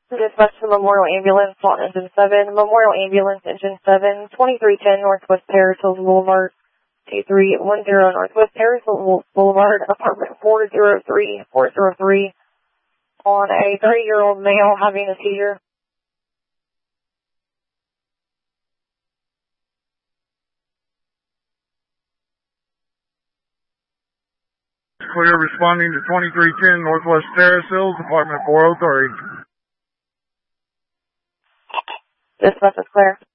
Dispatch to Memorial Ambulance, slot engine 7, Memorial Ambulance, engine 7, 2310 Northwest Terrace Hills Boulevard, 2310 Northwest Terrace Hills Boulevard, apartment 403 on a 30-year-old male having a seizure. Clear, responding to 2310 Northwest Terrace Hills, apartment 403. Dispatch is clear.